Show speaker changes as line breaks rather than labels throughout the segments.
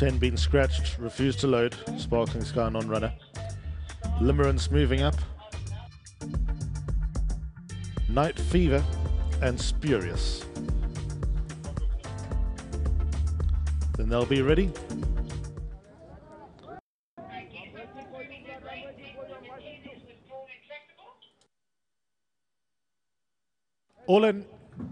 10 being scratched, refused to load. Sparkling Sky non-runner. Limerence moving up. Night Fever and Spurious. Then they'll be ready. All in,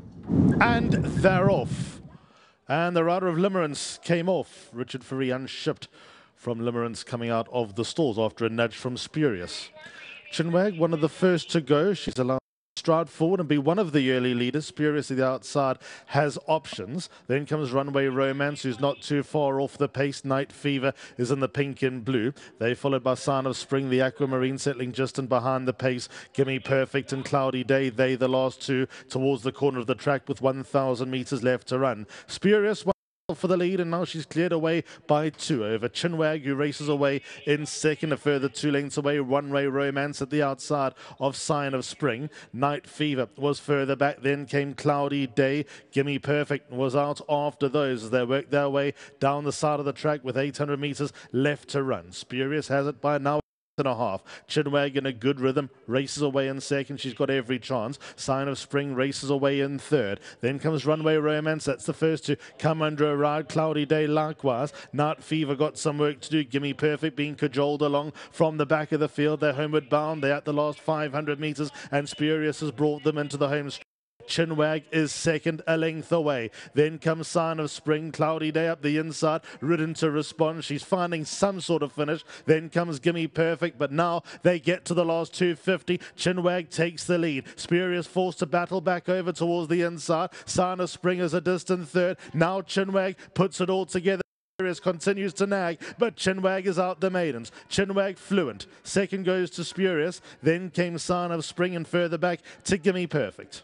and they're off. And the rider of Limerence came off. Richard Fourie unshipped from Limerence coming out of the stalls after a nudge from Spurious. Chinwag, one of the first to go. She's allowed to stride forward and be one of the early leaders. Spurious at the outside has options. Then comes Runway Romance, who's not too far off the pace. Night Fever is in the pink and blue. They followed by Sign of Spring, the Aquamarine settling just in behind the pace. Gimme Perfect and Cloudy Day, they the last two towards the corner of the track with 1,000 meters left to run. Spurious for the lead, and now she's cleared away by 2 over Chinwag, who races away in second. A further 2 lengths away, Runway Romance at the outside of Sign of Spring. Night Fever was further back, then came Cloudy Day. Gimme Perfect was out after those as they worked their way down the side of the track with 800 meters left to run. Spurious has it by now. And a half. Chinwag in a good rhythm, races away in second. She's got every chance. Sign of Spring races away in third. Then comes Runway Romance. That's the first to come under a ride. Cloudy Day likewise. Night Fever got some work to do. Gimme Perfect being cajoled along from the back of the field. They're homeward bound. They're at the last 500 meters, and Spurious has brought them into the home stretch. Chinwag is second, a length away. Then comes Sign of Spring. Cloudy Day up the inside, ridden to respond. She's finding some sort of finish. Then comes Gimme Perfect, but now they get to the last 250. Chinwag takes the lead. Spurious forced to battle back over towards the inside. Sign of Spring is a distant third. Now Chinwag puts it all together. Spurious continues to nag, but Chinwag is out the maidens. Chinwag fluent. Second goes to Spurious. Then came Sign of Spring, and further back to Gimme Perfect.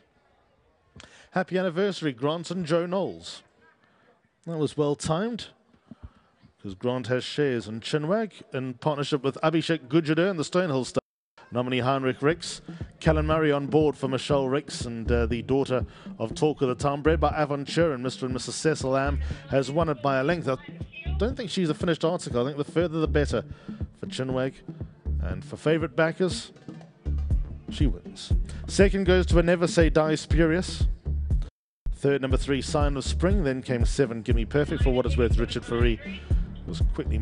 Happy anniversary, Grant and Joe Knowles. That was well timed, because Grant has shares in Chinwag in partnership with Abhishek Gujadher and the Stonehill Star. Nominee Heinrich Ricks. Callan Murray on board for Michelle Ricks, and the daughter of Talk of the Town, bred by Aventure, and Mr. and Mrs. Cecil Am has won it by a length. I don't think she's a finished article. I think the further the better for Chinwag. And for favourite backers, she wins. Second goes to a Never Say Die Spurious. Third, number 3, Sign of Spring. Then came 7, Gimme Perfect. For what it's worth, Richard Fourie was quickly